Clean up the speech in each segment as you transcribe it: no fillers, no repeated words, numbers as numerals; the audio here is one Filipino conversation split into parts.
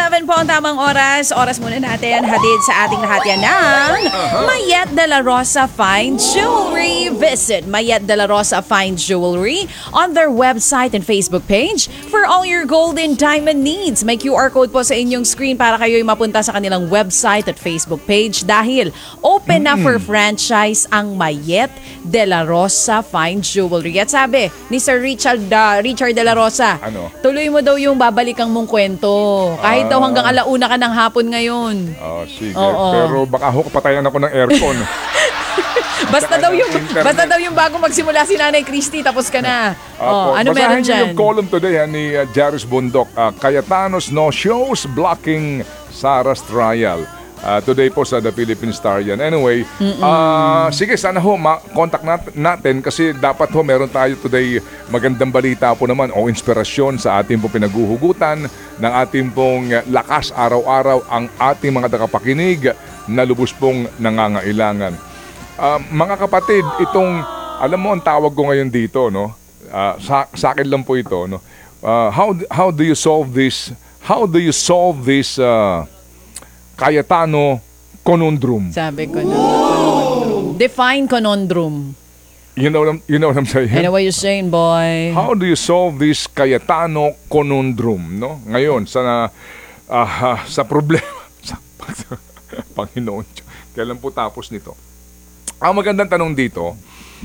7 po ang tamang oras. Oras muna natin hatid sa ating lahat yan ng Mayet de la Rosa Fine Jewelry. Visit Mayet de la Rosa Fine Jewelry on their website and Facebook page for all your gold and diamond needs. May QR code po sa inyong screen para kayo'y mapunta sa kanilang website at Facebook page dahil open na for franchise ang Mayet de la Rosa Fine Jewelry. At sabi ni Sir Richard de la Rosa, tuloy mo daw yung babalikan mong kwento. Kahit daw hanggang alauna ka ng hapon ngayon. Sige. Pero baka patayan ako ng aircon. Basta daw yung bago magsimula si Nanay Christy, tapos ka na. Ano meron dyan? Basahin niyo yung column today ni Jairus Bundok. Cayetanos no shows blocking Sarah's trial. Today po sa The Philippine Star yan. Anyway, sige, sana ho contact natin kasi dapat ho meron tayo today magandang balita po naman o inspirasyon sa ating pong pinaguhugutan ng ating pong lakas araw-araw ang ating mga tagapakinig na lubos pong nangangailangan. Mga kapatid, itong, alam mo ang tawag ko ngayon dito, no? Sa akin lang po ito, no? How do you solve this? How do you solve this Cayetano conundrum? Sabi ko na. Define conundrum. You know what I'm saying? I know what you're saying, boy. How do you solve this Cayetano conundrum, no? Ngayon sa problema Panginoon, kailan po tapos nito? Ang magandang tanong dito,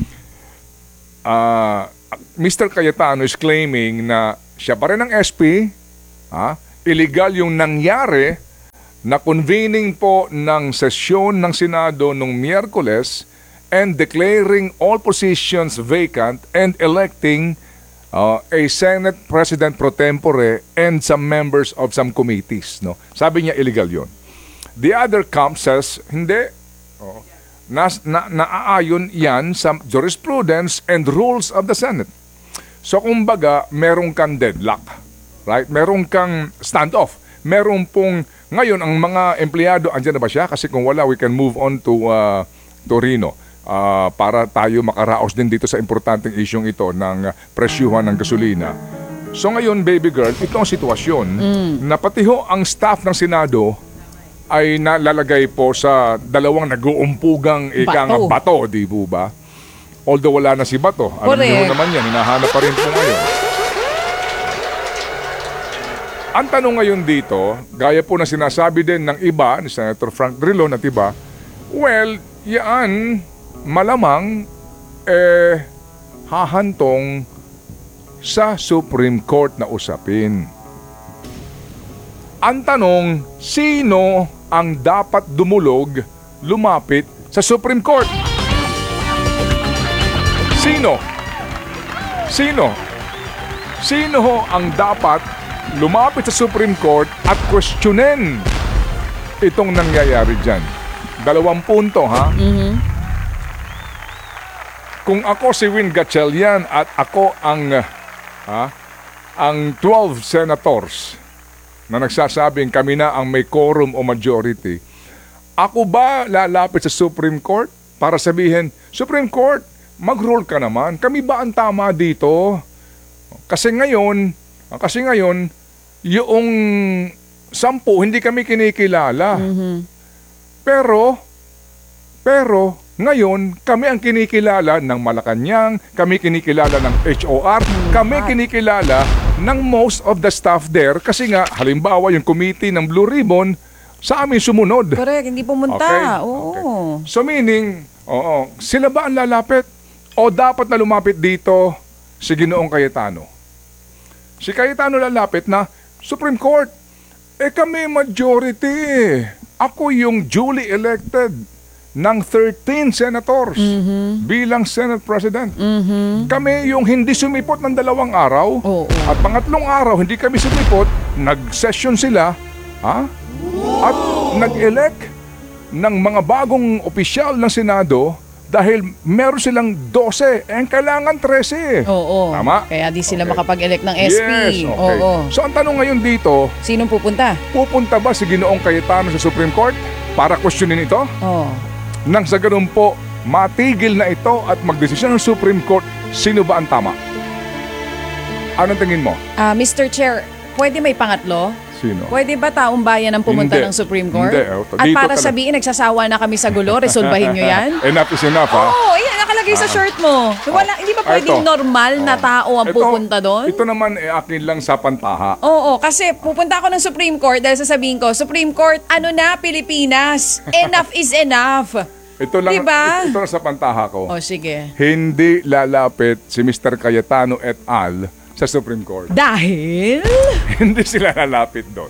Mr. Cayetano is claiming na siya pa rin ang SP, illegal yung nangyari na convening po ng sesyon ng Senado nung Miyerkules and declaring all positions vacant and electing a Senate President pro tempore and some members of some committees. No? Sabi niya illegal yon. The other camp says, hindi. Naaayon yan sa jurisprudence and rules of the Senate. So kumbaga, merong kang deadlock. Right? Merong kang standoff. Merong pong, ngayon, ang mga empleyado, andyan na ba siya? Kasi kung wala, we can move on to Torino para tayo makaraos din dito sa importanteng isyong ito ng presyuhan ng gasolina. So ngayon, baby girl, ito ang sitwasyon na pati ho ang staff ng Senado ay nalalagay po sa dalawang nag-uumpugang ikang bato, di po ba? Although wala na si Bato. Alam niyo naman yan, hinahanap pa rin po ngayon. Ang tanong ngayon dito, gaya po na sinasabi din ng iba, ni Senator Frank Drilon at iba, well, yan, malamang, hahantong sa Supreme Court na usapin. Ang tanong, sino ang dapat lumapit sa Supreme Court? Sino? Sino ho ang dapat lumapit sa Supreme Court at questionin itong nangyayari dyan? 2 punto, ha? Kung ako si Win Gatchalian at ako ang 12 senators na nagsasabing kami na ang may quorum o majority, ako ba lalapit sa Supreme Court para sabihin, Supreme Court, mag-rule ka naman. Kami ba ang tama dito? Kasi ngayon, yung 10 hindi kami kinikilala. Pero ngayon, kami ang kinikilala ng Malacanang, kami kinikilala ng HOR, kami kinikilala ng most of the staff there kasi nga, halimbawa yung committee ng Blue Ribbon, sa amin sumunod. Correct, hindi pumunta. Okay? Oo. So meaning, sila ba ang lalapit? O dapat na lumapit dito si Ginoong Cayetano? Si Cayetano lalapit na Supreme Court. Kami majority. Ako yung duly elected ng 13 senators bilang Senate President. Kami yung hindi sumipot ng 2 araw at pangatlong araw hindi kami sumipot, nag-session sila at nag-elect ng mga bagong opisyal ng Senado dahil meron silang 12, kailangan 13. Oo. Tama? Kaya di sila makapag-elect ng SP. Yes, okay. Oo. So ang tanong ngayon dito, sinong pupunta? Pupunta ba si Ginoong Cayetano sa Supreme Court para questionin ito? Oo. Nang sa ganun po, matigil na ito at magdesisyon ng Supreme Court, sino ba ang tama? Anong tingin mo? Mr. Chair, pwede may pangatlo? Sino? Pwede ba taong bayan ang pumunta Hindi. ng Supreme Court? Hindi. At Dito para talaga. sabihin, nagsasawa na kami sa gulo, resolbahin nyo yan? Enough is enough, ha? Oo, ayan, nakalagay sa shirt mo. Hindi ba pwedeng Ito. normal na tao ang Ito, pupunta doon? Ito naman, akin lang sa pantaha. Oo, kasi pupunta ako ng Supreme Court dahil sasabihin ko, Supreme Court, ano na, Pilipinas? Enough is enough. Ito lang, Diba? ito lang sa pantaha ko. O, sige. Hindi lalapit si Mr. Cayetano et al. Sa Supreme Court. Dahil? Hindi sila lalapit doon.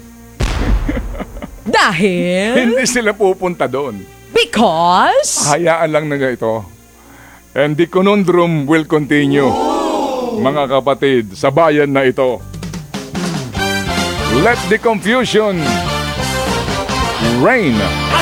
Dahil? Hindi sila pupunta doon. Because? Hayaan lang na ito. And the conundrum will continue. Mga kapatid, sa bayan na ito. Let the confusion reign.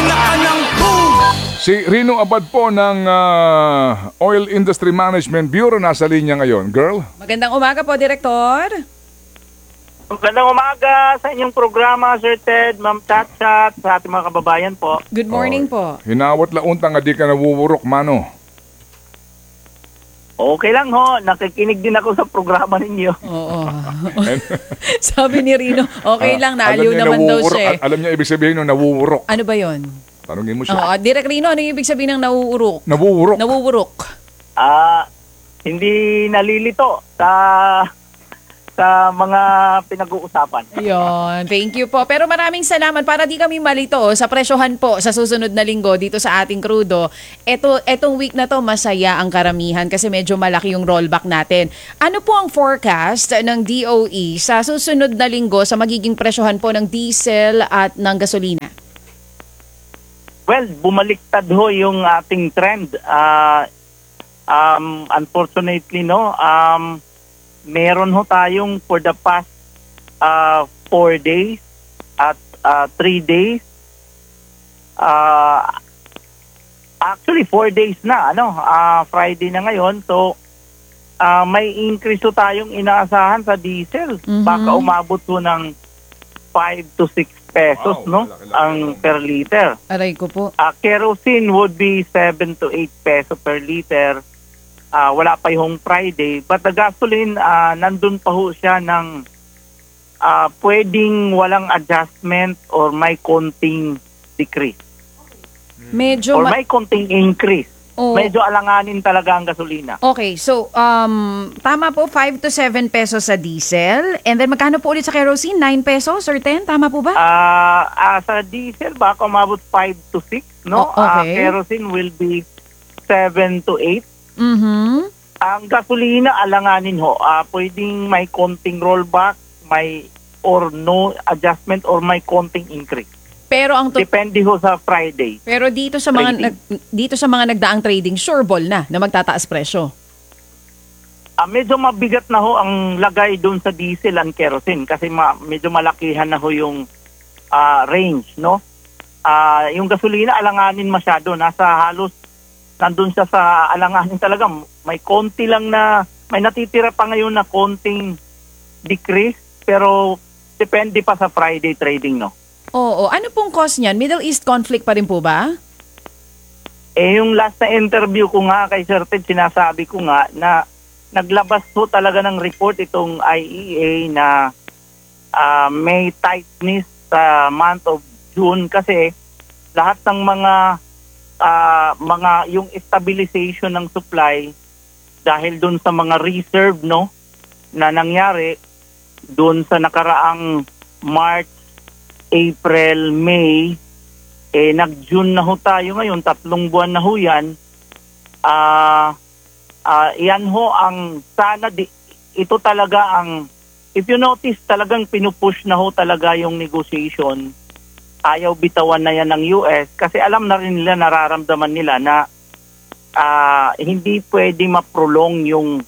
Si Rino Abad po ng Oil Industry Management Bureau nasa linya ngayon. Girl? Magandang umaga po, Direktor. Magandang umaga sa inyong programa, Sir Ted, Ma'am Chat-Chat, sa ating mga kababayan po. Good morning po. Hinawat launta nga di ka nawuwurok, mano. Okay lang ho, nakikinig din ako sa programa ninyo. Oo. Sabi ni Rino, okay lang, naaliw naman daw siya. Alam niya ibig sabihin ng nawuwurok. Ano ba yon? Tanungin mo Oo, siya. Direk Rino, ano yung ibig sabihin ng nauurok? Nawuwurok. Nawuwurok. Hindi nalilito sa mga pinag-uusapan. Ayun, thank you po. Pero maraming salamat para di kami malito sa presyohan po sa susunod na linggo dito sa ating krudo. Etong week na to masaya ang karamihan kasi medyo malaki yung rollback natin. Ano po ang forecast ng DOE sa susunod na linggo sa magiging presyohan po ng diesel at ng gasolina? Well, bumaliktad ho yung ating trend. Unfortunately, no, meron ho tayong for the past 4 days at 3 days. Actually, 4 days na, Friday na ngayon. So, may increase ho tayong inaasahan sa diesel. Baka umabot ho ng 5 to 6 pesos, Wow, no? malaki-laki Ang per liter. Aray ko po. Kerosene would be 7 to 8 peso per liter. Wala pa yung Friday. But the gasoline, nandun pa ho siya ng pwedeng walang adjustment or may konting decrease. Medyo Or may konting increase. Oo. Medyo alanganin talaga ang gasolina. Okay, so tama po 5 to 7 pesos sa diesel. And then magkano po ulit sa kerosene? 9 pesos or 10? Tama po ba? Sa diesel, baka umabot 5 to 6, no? Okay. Kerosene will be 7 to 8. Ang gasolina, alanganin ho. Pwedeng may konting rollback, may or no adjustment or may konting increase. Pero ang Depende ho sa Friday. pero dito sa mga dito sa mga nagdaang trading, sure ball na magtataas presyo. Medyo mabigat na ho ang lagay doon sa diesel and kerosene kasi medyo malakihan na ho yung range, no? Yung gasolina, alanganin masyado. Nandun siya sa alanganin talaga. May konti lang may natitira pa ngayon na konting decrease, pero depende pa sa Friday trading, no? Oo, ano pong cause niyan? Middle East conflict pa rin po ba? Yung last na interview ko nga kay Sir Ted, sinasabi ko nga na naglabas ho talaga ng report itong IEA na may tightness sa month of June kasi lahat ng mga yung stabilization ng supply dahil doon sa mga reserve, no, na nangyari doon sa nakaraang March, April, May, nag-June na ho tayo ngayon, 3 buwan na ho yan. Yan ho ang ito talaga ang, if you notice, talagang pinupush na ho talaga yung negotiation. Ayaw bitawan na yan ng US kasi alam na rin nila, nararamdaman nila na hindi pwede ma-prolong yung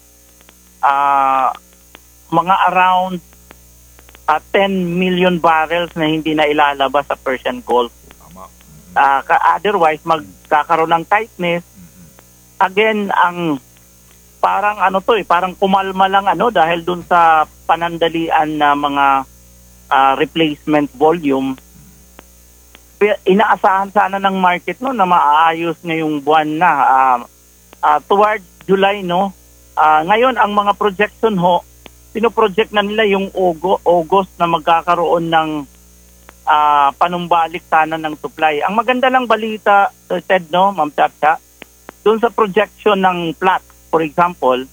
mga around 10 million barrels na hindi na ilalabas sa Persian Gulf. Otherwise, magkakaroon ng tightness. Again, ang parang kumalma lang dahil dun sa panandalian na mga replacement volume. Inaasahan sana ng market na maaayos ngayong buwan na. Towards July, no? Ngayon, ang mga projection ho, pinoproject na nila yung August na magkakaroon ng panumbalik sana ng supply. Ang maganda lang balita, Sir Ted, no, Ma'am Chacha, doon sa projection ng plot, for example,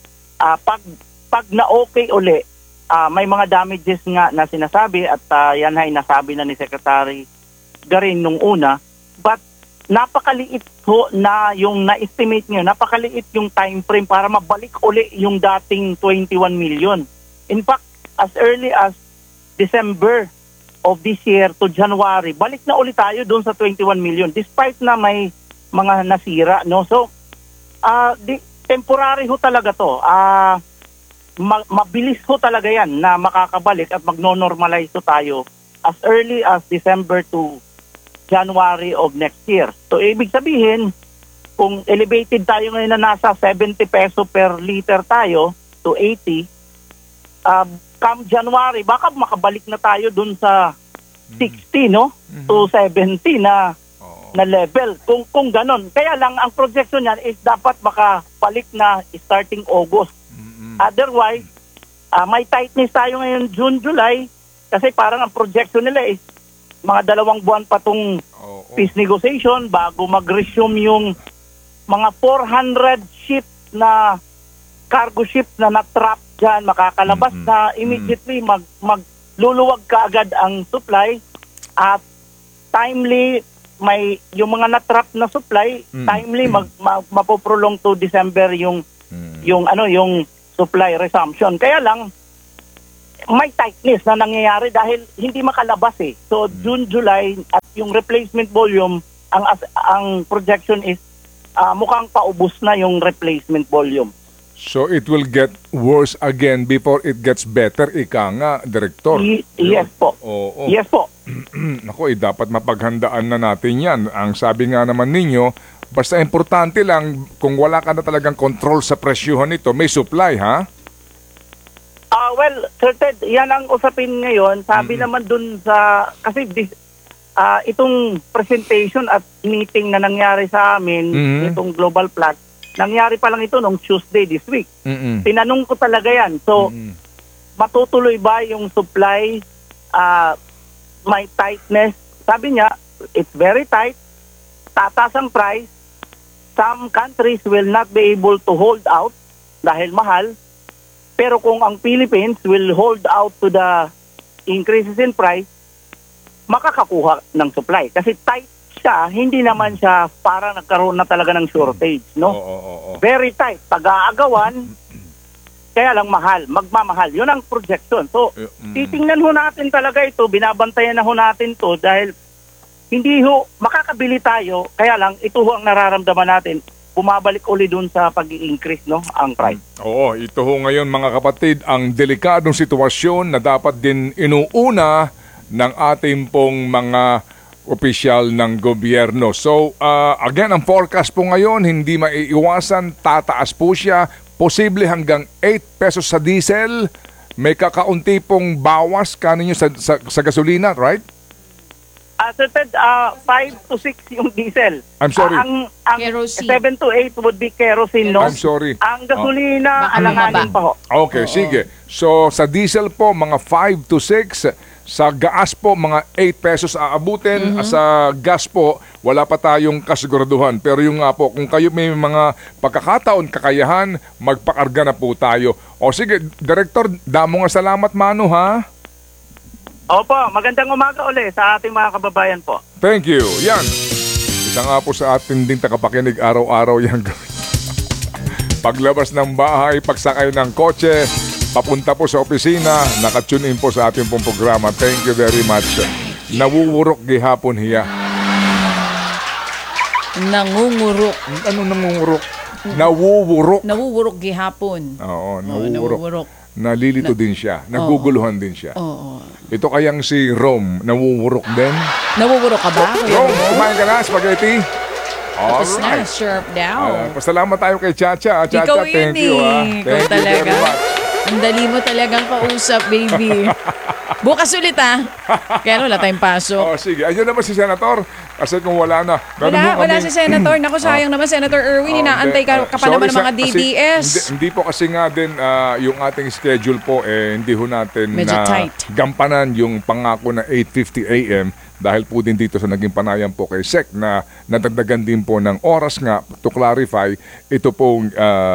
pag na-okay uli, may mga damages nga na sinasabi at yan ay nasabi na ni Secretary Garin nung una, but napakaliit ho na yung na-estimate nyo, napakaliit yung time frame para mabalik uli yung dating 21 million. In fact, as early as December of this year to January, balik na uli tayo doon sa 21 million despite na may mga nasira, no? So, temporary ho talaga to. Mabilis ho talaga yan na makakabalik at magno-normalize ho tayo as early as December to January of next year. So, ibig sabihin, kung elevated tayo ngayon na nasa 70 peso per liter tayo to 80, come January, baka makabalik na tayo dun sa 60, no? To 70 na level. Kung ganon. Kaya lang, ang projection niyan is dapat makabalik na starting August. Otherwise, may tightness tayo ngayon June, July, kasi parang ang projection nila is mga 2 buwan pa tong peace negotiation bago mag-resume yung mga 400 ship na cargo ship na na-trap dyan, makakalabas na immediately magluluwag kaagad ang supply at timely may yung mga na-trap na supply timely mapoprolong to December yung supply resumption. Kaya lang may tightness na nangyayari dahil hindi makalabas eh. So June, July at yung replacement volume ang projection is mukhang paubos na yung replacement volume. So it will get worse again before it gets better, ika nga, Direktor. Yes po. Oo. Yes po. Naku, dapat mapaghandaan na natin yan. Ang sabi nga naman ninyo, basta importante lang, kung wala ka na talagang control sa presyuhan nito, may supply, ha? Well, Sir Ted, yan ang usapin ngayon. Sabi naman dun sa, kasi itong presentation at meeting na nangyari sa amin, itong Global Plot, nangyari pa lang ito nung Tuesday this week. Tinanong ko talaga yan. So, matutuloy ba yung supply? May tightness? Sabi niya, it's very tight. Tataas ang price. Some countries will not be able to hold out dahil mahal. Pero kung ang Philippines will hold out to the increases in price, makakakuha ng supply. Kasi tight siya, hindi naman siya para nagkaroon na talaga ng shortage, no? Very tight. Pag-aagawan, kaya lang mahal, magmamahal. Yun ang projection. So, titingnan ho natin talaga ito, binabantayan na ho natin to dahil hindi ho, makakabili tayo, kaya lang ito ho ang nararamdaman natin, bumabalik uli dun sa pag-i-increase, no, ang price. Oo, ito ho ngayon mga kapatid, ang delikadong sitwasyon na dapat din inuuna ng ating pong mga opisyal ng gobyerno. So, again, ang forecast po ngayon, hindi maiiwasan, tataas po siya, posible hanggang 8 pesos sa diesel, may kakaunti pong bawas kaninyo sa gasolina, right? Sir Ted, 5 to 6 yung diesel. I'm sorry. Ang Kerosene. 7 to 8 would be kerosene, no? I'm sorry. Ang gasolina, Baka alanganin pa ho. Okay, sige. So, sa diesel po, mga 5 to 6. Sa gas po, mga 8 pesos aabutin. Sa gas po, wala pa tayong kasiguraduhan. Pero yung nga po, kung kayo may mga pagkakataon, kakayahan, magpakarga na po tayo. O sige, Director, damo nga salamat, Manu, ha? Opo, magandang umaga uli sa ating mga kababayan po. Thank you. Yan. Isa nga po sa ating ding tagapakinig araw-araw yan. Paglabas ng bahay, pagsakay ng kotse, papunta po sa opisina, nakatune in po sa ating pong programa. Thank you very much. Nawuwurok gihapon hiya. Nangungurok. Anong nangungurok? Nawuwurok. Nawuwurok gihapon. Oo, nawuwurok. nawuwurok. Nalilito din siya. Naguguluhan din siya. Oo. Ito kayang si Rome, nawuwurok din. Nawuwurok ka ba? Rome, kumain ka na, spaghetti? Tapos na, Alright. sharp down. Pasalamat tayo kay Chacha. Chacha, Ikaw yun thank you. eh. Ikaw Thank you talaga. very much. Ang dali mo talagang kausap, baby. Bukas ulit, ha? Kaya wala tayong pasok. Sige, ayun naman si Senator Kasi kung wala na. meron ho Wala kaming- si Senator. Naku, sayang naman, Senator Erwin. Inaantay ka pa naman ng mga DDS. Hindi po kasi nga din yung ating schedule po hindi ho natin Medyo na tight. gampanan yung pangako na 8:50 a.m. dahil po din dito sa naging panayam po kay SEC na nadagdagan din po ng oras nga to clarify ito pong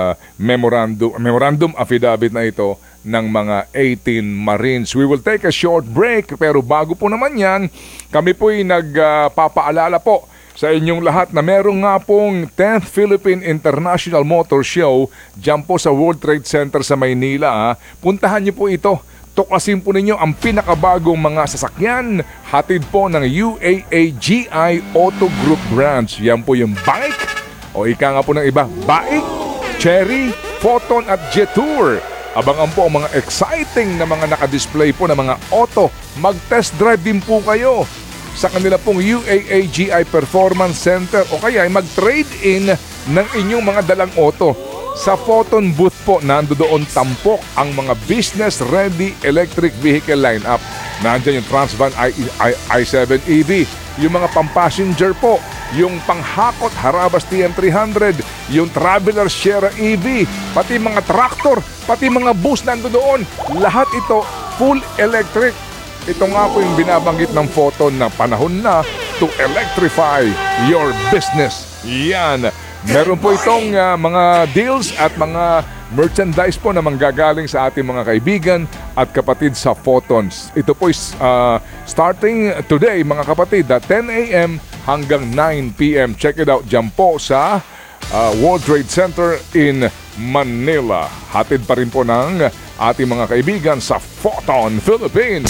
memorandum affidavit na ito ng mga 18 Marines. We will take a short break pero bago po naman yan, kami po'y nagpapaalala po sa inyong lahat na meron nga pong 10th Philippine International Motor Show dyan po sa World Trade Center sa Maynila. Puntahan niyo po ito. Tuklasin po ninyo ang pinakabagong mga sasakyan hatid po ng UAAGI Auto Group Branch. Yan po yung bike o ika nga po ng iba, bike, Cherry, Photon at Jetour. Abangan po ang mga exciting na mga nakadisplay po na mga auto. Mag-test drive din po kayo sa kanila pong UAAGI Performance Center o kaya ay mag-trade in ng inyong mga dalang auto. Sa Photon booth po, nandoon tampok ang mga business-ready electric vehicle lineup. Nandiyan yung Transvan i7 EV, yung mga pang-passenger po, yung panghakot Harabas TM300, yung Traveler Sierra EV, pati mga tractor, pati mga bus nandoon. Lahat ito full electric. Ito nga po yung binabanggit ng Photon na panahon na to electrify your business. Yan. Meron po itong mga deals at mga merchandise po na manggagaling sa ating mga kaibigan at kapatid sa Photons. Ito po is starting today mga kapatid at 10 a.m. hanggang 9 p.m. Check it out dyan po sa World Trade Center in Manila. Hatid pa rin po ng ating mga kaibigan sa Photon Philippines.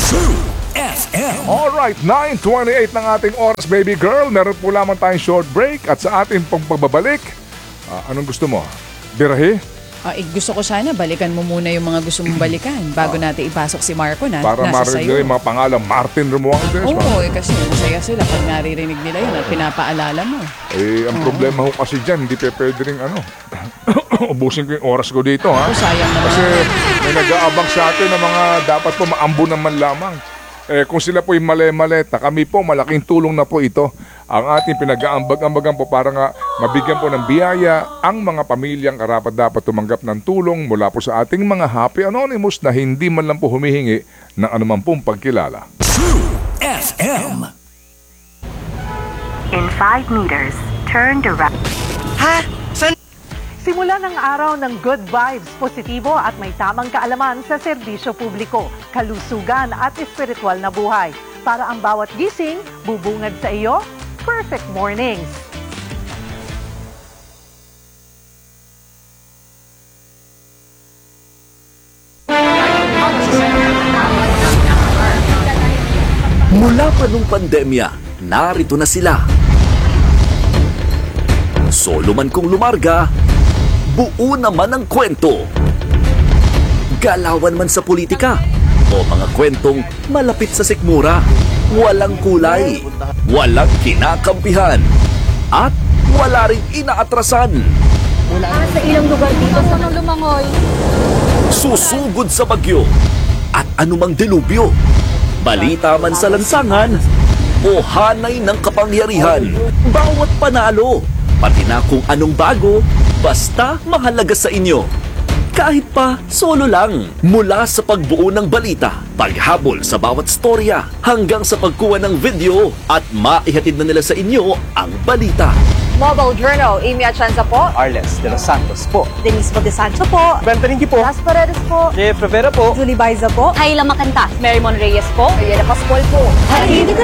Alright, 9:28 ng ating oras, baby girl. Meron po lamang tayong short break at sa ating pong pagbabalik, anong gusto mo? Birahe? Gusto ko sana balikan mo muna yung mga gusto mong balikan bago natin ipasok si Marco na Para nasa marinig sayo. nila yung mga pangalan, Martin Romualdez. Oo, kasi masaya sila pag naririnig nila yun at pinapaalala mo. Ang problema ho kasi dyan, hindi pwede rin ubusin ko yung oras ko dito, ha? Sayang naman. Kasi may nag-aabang sa atin na mga dapat po maambo naman lamang. Kung sila po yung mali-maleta, kami po malaking tulong na po ito. Ang ating pinag-aambag-ambagan po para nga mabigyan po ng biyaya ang mga pamilyang karapat-dapat tumanggap ng tulong mula po sa ating mga Happy Anonymous na hindi man lang po humihingi ng anuman pong pagkilala. FM. In 5 meters, turn to right. Simula ng araw ng good vibes, positibo at may tamang kaalaman sa serbisyo publiko, kalusugan at espiritual na buhay. Para ang bawat gising, bubungad sa iyo, perfect mornings. Mula pa nung pandemya, narito na sila. Solo man kung lumarga, buo naman ang kwento. Galawan man sa politika, o mga kwentong malapit sa sikmura, walang kulay, walang kinakampihan, at wala ring inaatrasan. Sa ilang lugar dito sa Lumangoy. Susugod sa bagyo at anumang delubyo, balita man sa lansangan o hanay ng kapangyarihan, bawat panalo, pati na kung anong bago, basta mahalaga sa inyo. Kahit pa solo lang, mula sa pagbuo ng balita, paghabol sa bawat storya, hanggang sa pagkuha ng video at maihatid na nila sa inyo ang balita. Mobile Journal, Amy Atienza po. Arles de los Santos po. Denise Modesancho po. Benteringki po. Las Paredes po. Jeff Rivera po. Julie Baiza po. Ayla Makanta. Mary Mon Reyes po. Ariela Pascual po. Hatid ka